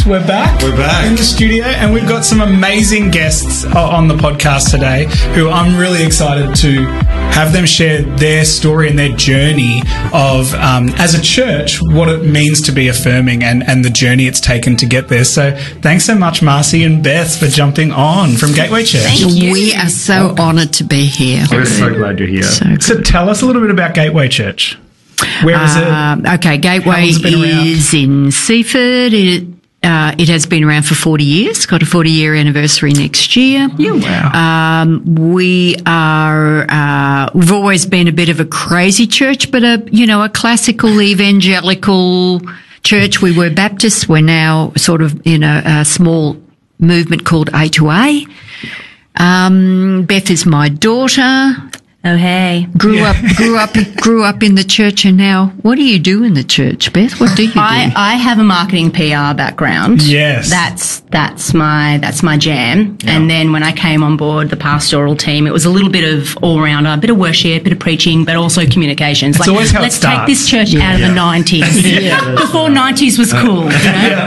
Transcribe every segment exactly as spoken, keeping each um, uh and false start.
We're back. We're back. In the studio, and we've got some amazing guests on the podcast today who I'm really excited to have them share their story and their journey of, um, as a church, what it means to be affirming and, and the journey it's taken to get there. So thanks so much, Marcy and Beth, for jumping on from Gateway Church. Thank you. We are so honoured to be here. We're so glad you're here. So, So tell us a little bit about Gateway Church. Where is um, it? Okay, Gateway How long's it been around? is in Seaford. It, uh, it has been around for forty years. Got a forty-year anniversary next year. Yeah, wow. Um, we are. Uh, we've always been a bit of a crazy church, but a you know a classical evangelical church. We were Baptists. We're now sort of in a, a small movement called A to A. Um, Beth is my daughter. Oh, hey. Grew Yeah. up, grew up, grew up in the church, and now what do you do in the church, Beth? What do you do? I, I have a marketing P R background. Yes. That's that's my that's my jam. And then when I came on board the pastoral team, it was a little bit of all rounder, a bit of worship, a bit of preaching, but also communications. It's always how it let's starts. take this church out of the nineties. Before nineties was cool, you know?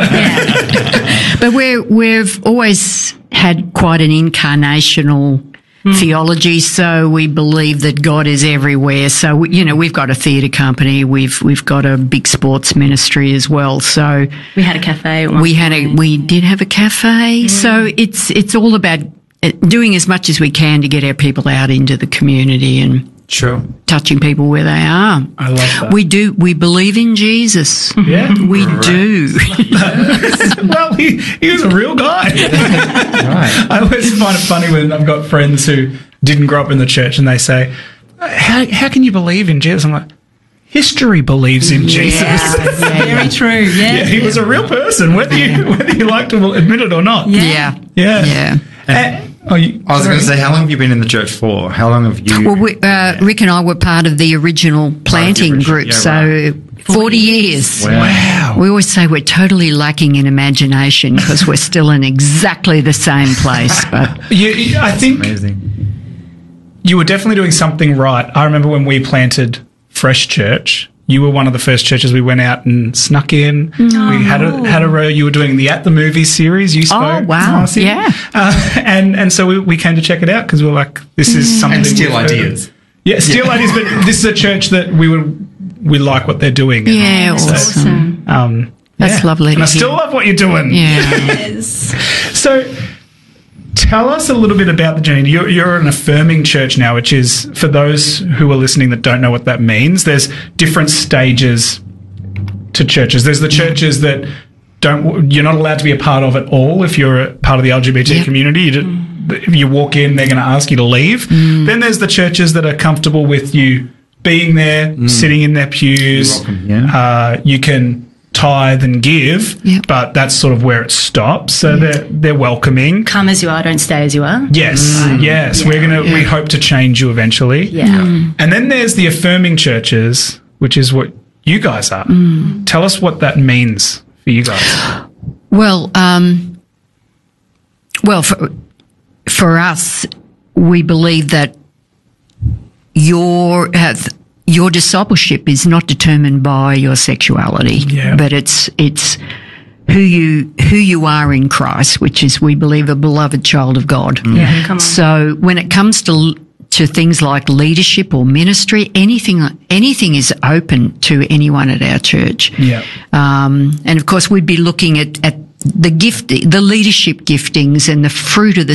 Yeah. But we're, we've always had quite an incarnational theology, so we believe that God is everywhere. So, we, you know, we've got a theatre company, we've we've got a big sports ministry as well. So We had a cafe at one we had a point. we did have a cafe. So it's it's all about uh, doing as much as we can to get our people out into the community and Sure. touching people where they are. I love that. We do. We believe in Jesus. Yeah. We do. Well, he, he was a real guy. Right. I always find it funny when I've got friends who didn't grow up in the church and they say, how, how can you believe in Jesus? I'm like, history believes in Jesus. Very true, yeah. Yeah, he was a real person, whether you whether you like to admit it or not. Yeah. Yeah. Yeah. Uh, oh, you, I was sorry. going to say, how long have you been in the church for? How long have you? Well, we, uh, Rick and I were part of the original planting original- group, yeah, so right. forty years. Wow. We always say we're totally lacking in imagination because we're still in exactly the same place. But You, you- I think Amazing. you were definitely doing something right. I remember when we planted Fresh Church, you were one of the first churches we went out and snuck in. We had a had a row. You were doing the At the Movies series. You spoke. Oh, wow. Marcy. Yeah. Uh, and and so we, we came to check it out because we were like, this is something. And steal we've heard of. ideas. Yeah, steal ideas. But this is a church that we would we like what they're doing. And yeah, so, awesome. Um, That's yeah. lovely And to I still hear. love what you're doing. Yeah. So, tell us a little bit about the journey. You're, you're an affirming church now, which is, for those who are listening that don't know what that means, there's different stages to churches. There's the churches that don't, you're not allowed to be a part of at all if you're a part of the L G B T Yep. community. You just, if you walk in, they're going to ask you to leave. Then there's the churches that are comfortable with you being there, sitting in their pews. You're welcome, yeah. Uh, you can tithe and give, Yep. but that's sort of where it stops. So they're they're welcoming. Come as you are, don't stay as you are. Yes, yes, we're gonna we hope to change you eventually. Yeah. And then there's the affirming churches, which is what you guys are. Tell us what that means for you guys. Well, um, well, for, for us, we believe that your uh, your discipleship is not determined by your sexuality, Yeah. but it's it's who you who you are in Christ, which is, we believe, a beloved child of God. Yeah, come on. So when it comes to to things like leadership or ministry, anything anything is open to anyone at our church. Yeah. Um, and of course, we'd be looking at, at the gift, the leadership giftings and the fruit of the